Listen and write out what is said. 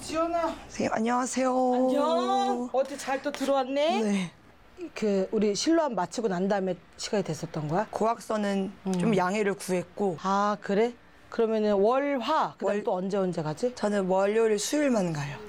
지연아. 선생님 안녕하세요. 안녕. 어디 잘 또 들어왔네? 네. 우리 실로암 마치고 난 다음에 시간이 됐었던 거야? 고학서는 좀 양해를 구했고 아, 그래? 그러면은 월, 화, 그다음 또 언제 가지? 저는 월요일 수요일만 가요.